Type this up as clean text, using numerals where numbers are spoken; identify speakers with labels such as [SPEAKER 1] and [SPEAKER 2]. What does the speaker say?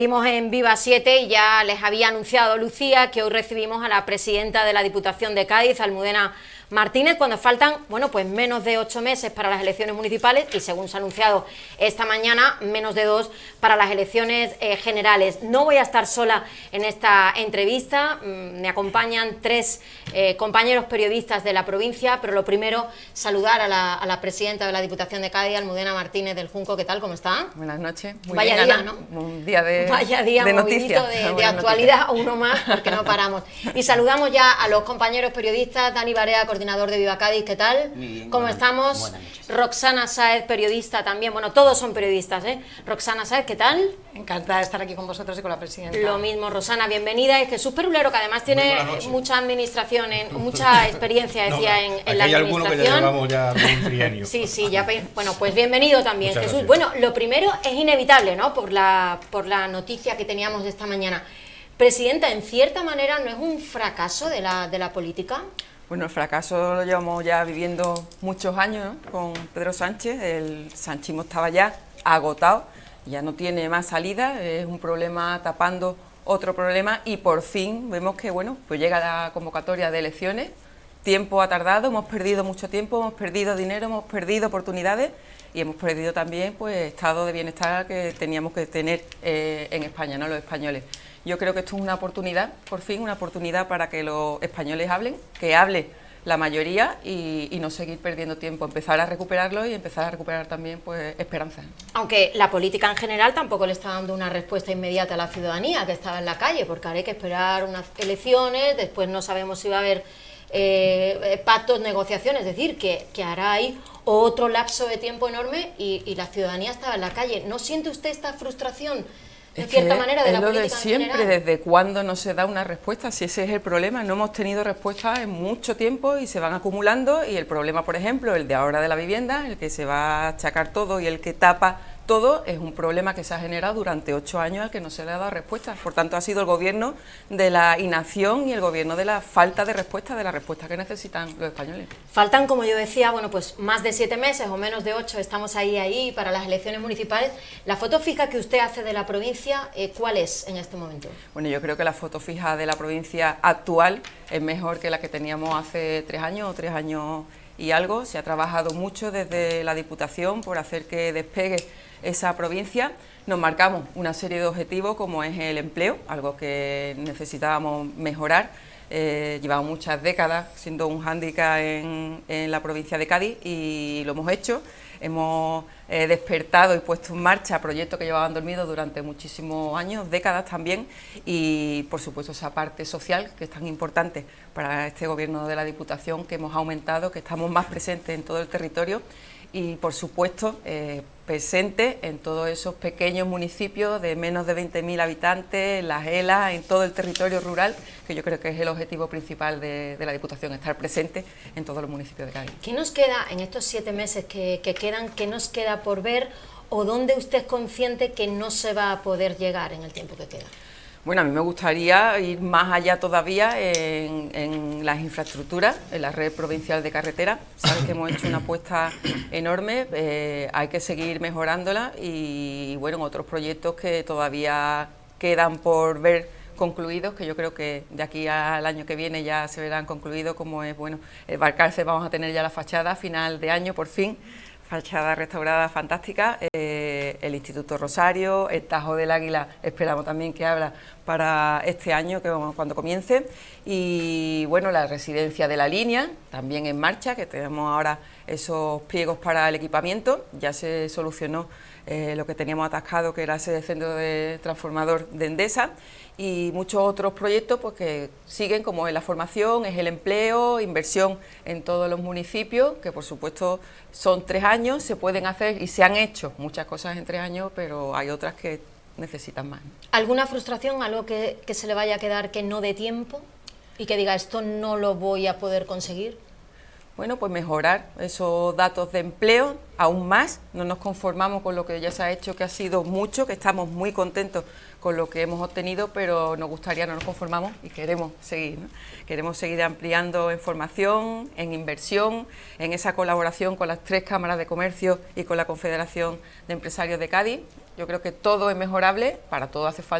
[SPEAKER 1] Seguimos en Viva 7 y ya les había anunciado Lucía que hoy recibimos a la presidenta de la Diputación de Cádiz, Almudena Martínez, cuando faltan, bueno, pues menos de 8 meses para las elecciones municipales y, según se ha anunciado esta mañana, menos de 2 para las elecciones generales. No voy a estar sola en esta entrevista, me acompañan 3 compañeros periodistas de la provincia, pero lo primero, saludar a la presidenta de la Diputación de Cádiz, Almudena Martínez del Junco. ¿Qué tal? ¿Cómo está?
[SPEAKER 2] Buenas noches.
[SPEAKER 1] Muy Vaya bien, día, Ana, ¿no?
[SPEAKER 2] Un día de
[SPEAKER 1] movidito
[SPEAKER 2] noticias.
[SPEAKER 1] de actualidad, uno más, porque no paramos. Y saludamos ya a los compañeros periodistas. Dani Barea, coordinador de Viva Cádiz, ¿qué tal?
[SPEAKER 3] Bien,
[SPEAKER 1] ¿Cómo estamos?
[SPEAKER 3] Buenas noches.
[SPEAKER 1] Roxana Sáez, periodista también, bueno, todos son periodistas, ¿eh? Roxana Sáez, ¿qué tal?
[SPEAKER 4] Encantada de estar aquí con vosotros y con la presidenta.
[SPEAKER 1] Lo mismo, Rosana, bienvenida. Y Jesús Perulero, que además tiene mucha administración, mucha experiencia, decía, en la administración.
[SPEAKER 5] Hay alguno que ya llevamos ya un trienio.
[SPEAKER 1] Sí, ya, bueno, pues bienvenido también,
[SPEAKER 5] Muchas
[SPEAKER 1] Jesús.
[SPEAKER 5] gracias.
[SPEAKER 1] Bueno, lo primero es inevitable, ¿no? Por la noticia que teníamos de esta mañana. Presidenta, en cierta manera, ¿no es un fracaso de la política?
[SPEAKER 2] Bueno, el fracaso lo llevamos ya viviendo muchos años, ¿no? Con Pedro Sánchez. El sanchismo estaba ya agotado, ya no tiene más salida, es un problema tapando otro problema y por fin vemos que, bueno, pues llega la convocatoria de elecciones. Tiempo ha tardado, hemos perdido mucho tiempo, hemos perdido dinero, hemos perdido oportunidades y hemos perdido también, pues, estado de bienestar que teníamos que tener en España, ¿no? Los españoles. Yo creo que esto es una oportunidad, por fin, una oportunidad para que los españoles hablen, que hable la mayoría y no seguir perdiendo tiempo, empezar a recuperarlo y empezar a recuperar también, pues, esperanza.
[SPEAKER 1] Aunque la política en general tampoco le está dando una respuesta inmediata a la ciudadanía que estaba en la calle, porque ahora hay que esperar unas elecciones, después no sabemos si va a haber pactos, negociaciones, es decir, que ahora hay otro lapso de tiempo enorme y la ciudadanía estaba en la calle. ¿No siente usted esta frustración, en cierta manera, de la política en general?
[SPEAKER 2] Es lo de siempre, ¿desde cuándo no se da una respuesta? Si ese es el problema, no hemos tenido respuestas en mucho tiempo y se van acumulando, y el problema, por ejemplo, el de ahora de la vivienda, el que se va a achacar todo y el que tapa todo, es un problema que se ha generado durante 8 años al que no se le ha dado respuesta. Por tanto, ha sido el gobierno de la inacción y el gobierno de la falta de respuesta, de la respuesta que necesitan los españoles.
[SPEAKER 1] Faltan, como yo decía, bueno, pues más de 7 meses o menos de 8, estamos ahí para las elecciones municipales. La foto fija que usted hace de la provincia, ¿cuál es en este momento?
[SPEAKER 2] Bueno, yo creo que la foto fija de la provincia actual es mejor que la que teníamos hace 3 años o 3 años y algo. Se ha trabajado mucho desde la Diputación por hacer que despegue esa provincia. Nos marcamos una serie de objetivos, como es el empleo, algo que necesitábamos mejorar. Llevamos muchas décadas siendo un hándicap en la provincia de Cádiz y lo hemos hecho. Hemos despertado y puesto en marcha proyectos que llevaban dormidos durante muchísimos años, décadas también, y por supuesto esa parte social que es tan importante para este gobierno de la Diputación, que hemos aumentado, que estamos más presentes en todo el territorio y por supuesto presente en todos esos pequeños municipios de menos de 20.000 habitantes, en las ELA, en todo el territorio rural, que yo creo que es el objetivo principal de la Diputación, estar presente en todos los municipios de Cádiz.
[SPEAKER 1] ¿Qué nos queda en estos 7 meses que quedan, qué nos queda por ver o dónde usted es consciente que no se va a poder llegar en el tiempo que queda?
[SPEAKER 2] Bueno, a mí me gustaría ir más allá todavía en las infraestructuras, en la red provincial de carretera. Sabes que hemos hecho una apuesta enorme, hay que seguir mejorándola y bueno, en otros proyectos que todavía quedan por ver concluidos, que yo creo que de aquí al año que viene ya se verán concluidos, como es, bueno, el Valcárcel, vamos a tener ya la fachada a final de año, por fin, fachada restaurada fantástica, el Instituto Rosario, el Tajo del Águila, esperamos también que abra para este año, que cuando comience, y bueno, la residencia de la línea, también en marcha, que tenemos ahora esos pliegos para el equipamiento, ya se solucionó lo que teníamos atascado, que era ese centro de transformador de Endesa, y muchos otros proyectos pues que siguen, como es la formación, es el empleo, inversión en todos los municipios, que por supuesto son 3 años, se pueden hacer y se han hecho muchas cosas en 3 años, pero hay otras que necesitan más.
[SPEAKER 1] ¿Alguna frustración, algo que se le vaya a quedar que no dé tiempo y que diga esto no lo voy a poder conseguir?
[SPEAKER 2] bueno, pues mejorar esos datos de empleo aún más. No nos conformamos con lo que ya se ha hecho, que ha sido mucho, que estamos muy contentos con lo que hemos obtenido, pero nos gustaría, no nos conformamos y queremos seguir, ¿no? Queremos seguir ampliando en formación, en inversión, en esa colaboración con las 3 cámaras de comercio y con la Confederación de Empresarios de Cádiz. Yo creo que todo es mejorable, para todo hace falta